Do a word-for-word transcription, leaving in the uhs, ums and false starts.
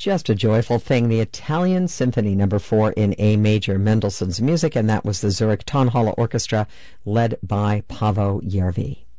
Just a joyful thing, the Italian Symphony Number Four in A major, Mendelssohn's music, and that was the Zurich Tonhalle Orchestra, led by Paavo Järvi.